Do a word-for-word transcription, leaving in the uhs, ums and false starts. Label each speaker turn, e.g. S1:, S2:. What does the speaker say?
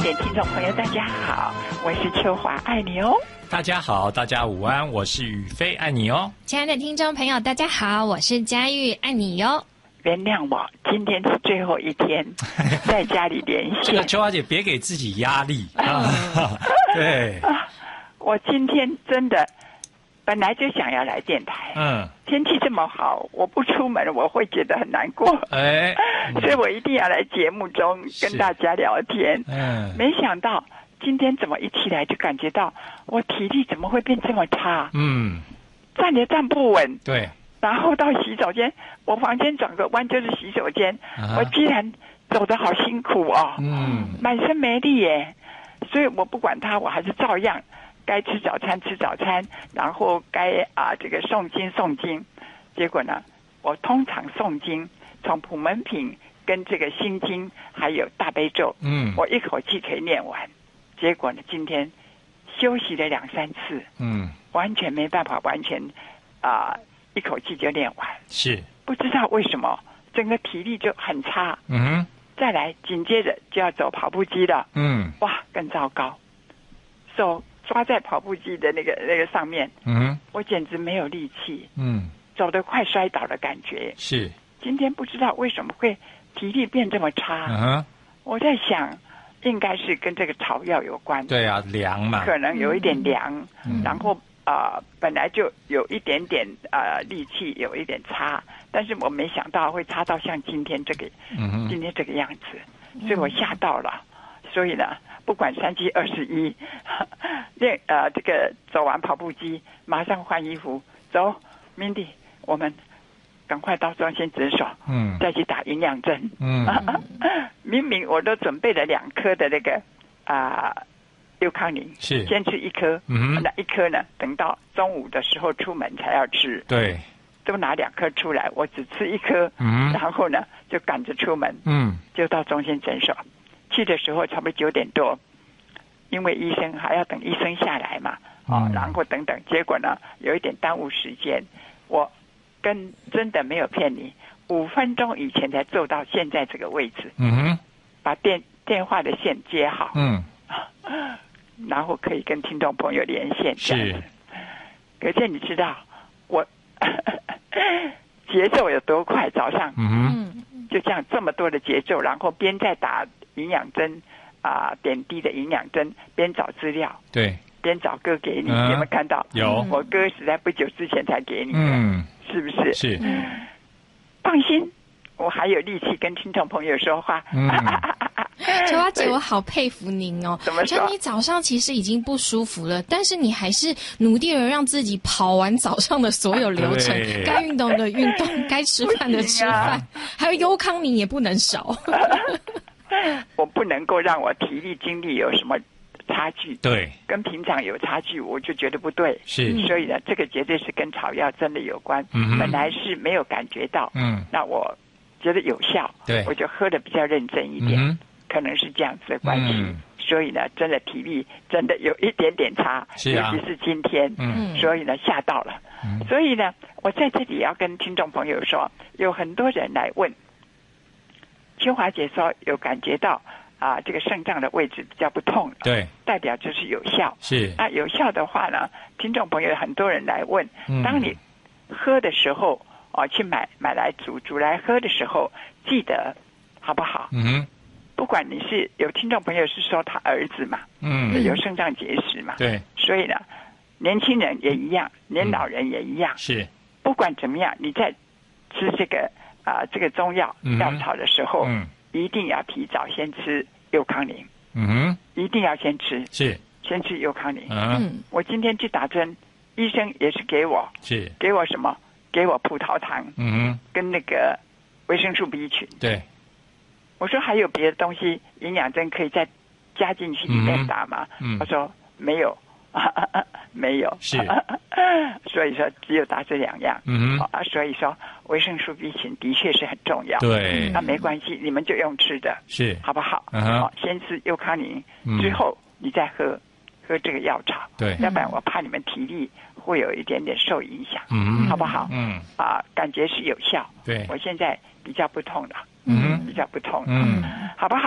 S1: 点听众朋友，大家好，我是秋华，爱你哦。
S2: 大家好，大家午安，我是宇飞，爱你哦。
S3: 亲爱的听众朋友，大家好，我是佳玉，爱你哟。
S1: 原谅我，今天是最后一天在家里连线。
S2: 这个秋华姐别给自己压力啊！对、
S1: 啊，我今天真的本来就想要来电台，
S2: 嗯，
S1: 天气这么好，我不出门我会觉得很难过，
S2: 哎，嗯、
S1: 所以我一定要来节目中跟大家聊天。
S2: 嗯，
S1: 没想到今天怎么一起来就感觉到我体力怎么会变这么差？
S2: 嗯，
S1: 站也站不稳。
S2: 对。
S1: 然后到洗手间，我房间转个弯就是洗手间，
S2: 啊、
S1: 我居然走得好辛苦哦，
S2: 嗯，
S1: 满身没力耶。所以我不管它，我还是照样该吃早餐吃早餐，然后该啊这个诵经诵经。结果呢，我通常诵经从普门品跟这个心经还有大悲咒，
S2: 嗯，
S1: 我一口气可以念完。结果呢，今天休息了两三次，
S2: 嗯，
S1: 完全没办法完全啊。呃一口气就练完，
S2: 是
S1: 不知道为什么整个体力就很差。
S2: 嗯哼，
S1: 再来紧接着就要走跑步机了，
S2: 嗯，
S1: 哇，更糟糕，手抓在跑步机的那个那个上面，
S2: 嗯哼，
S1: 我简直没有力气，
S2: 嗯，
S1: 走得快摔倒的感觉。
S2: 是
S1: 今天不知道为什么会体力变这么差，
S2: 嗯哼，
S1: 我在想应该是跟这个草药有关。
S2: 对啊，凉嘛，
S1: 可能有一点凉，
S2: 嗯、
S1: 然后。啊、呃，本来就有一点点呃力气，有一点差，但是我没想到会差到像今天这个，
S2: 嗯、
S1: 今天这个样子，所以我吓到了。所以呢，不管三七二十一，练呃这个走完跑步机，马上换衣服，走 ，Mindy， 我们赶快到中心诊所，
S2: 嗯，
S1: 再去打营养针。
S2: 嗯，
S1: 明明我都准备了两颗的那个啊。呃六康宁
S2: 是
S1: 先吃一颗，
S2: 嗯，
S1: 那一颗呢，等到中午的时候出门才要吃。
S2: 对，
S1: 都拿两颗出来，我只吃一颗，
S2: 嗯，
S1: 然后呢就赶着出门，
S2: 嗯，
S1: 就到中心诊所。去的时候差不多九点多，因为医生还要等医生下来嘛，哦，
S2: 嗯、
S1: 然后等等，结果呢有一点耽误时间。我跟真的没有骗你，五分钟以前才坐到现在这个位置，
S2: 嗯哼，
S1: 把电电话的线接好，
S2: 嗯。
S1: 然后可以跟听众朋友连线，
S2: 是。
S1: 可是你知道我节奏有多快？早上，
S2: 嗯，
S1: 就这样这么多的节奏，然后边在打营养针啊、呃，点滴的营养针，边找资料，
S2: 对，
S1: 边找歌给你，
S2: 嗯、
S1: 有没有看到？
S2: 有，
S1: 我歌是在不久之前才给你的，
S2: 嗯，
S1: 是不是？
S2: 是。
S1: 放心，我还有力气跟听众朋友说话。
S2: 嗯
S3: 秋花姐，我好佩服您哦！
S1: 怎么说？
S3: 像你早上其实已经不舒服了，但是你还是努力的让自己跑完早上的所有流程，该运动的运动，该吃饭的吃饭，啊、还有优康宁也不能少。
S1: 我不能够让我体力精力有什么差距，
S2: 对，
S1: 跟平常有差距，我就觉得不对。
S2: 是，
S1: 所以呢，这个绝对是跟草药真的有关。
S2: 嗯、
S1: 本来是没有感觉到，
S2: 嗯，
S1: 那我觉得有效，
S2: 对，
S1: 我就喝的比较认真一点。
S2: 嗯，
S1: 可能是这样子的关系，
S2: 嗯、
S1: 所以呢，真的体力真的有一点点差，
S2: 是啊、
S1: 尤其是今天，
S2: 嗯，
S1: 所以呢吓到了，
S2: 嗯、
S1: 所以呢，我在这里要跟听众朋友说，有很多人来问，秋华姐说有感觉到啊、呃，这个肾脏的位置比较不痛了，
S2: 对，
S1: 代表就是有效，
S2: 是。
S1: 那有效的话呢，听众朋友很多人来问，
S2: 嗯、
S1: 当你喝的时候，哦，去买买来煮煮来喝的时候，记得好不好？
S2: 嗯哼。
S1: 不管你是有听众朋友是说他儿子嘛，
S2: 嗯，
S1: 有肾脏结石嘛，
S2: 对，
S1: 所以呢，年轻人也一样，年老人也一样，
S2: 嗯、是。
S1: 不管怎么样，你在吃这个啊、呃、这个中药、
S2: 嗯、
S1: 药草的时候，
S2: 嗯，
S1: 一定要提早先吃优康宁，
S2: 嗯哼，
S1: 一定要先吃，
S2: 是，
S1: 先吃优康宁。
S2: 嗯，
S1: 我今天去打针，医生也是给我，
S2: 是
S1: 给我什么？给我葡萄糖，
S2: 嗯哼，
S1: 跟那个维生素 B 群，
S2: 对。
S1: 我说还有别的东西，营养针可以再加进去里面打吗？
S2: 嗯，
S1: 他说没有，没有，
S2: 是，
S1: 所以说只有打这两样。
S2: 嗯
S1: 啊，所以说维生素 B 群的确是很重要。
S2: 对，
S1: 那没关系，你们就用吃的，
S2: 是，
S1: 好不好？
S2: 嗯哼，
S1: 好，先吃优康宁，
S2: 嗯、
S1: 之后你再喝喝这个药草。
S2: 对，
S1: 要不然我怕你们体力会有一点点受影响。
S2: 嗯，
S1: 好不好？
S2: 嗯，
S1: 啊，感觉是有效。
S2: 对，
S1: 我现在比较不痛了。
S2: 嗯，
S1: 比较不痛。
S2: 嗯，
S1: 好不好？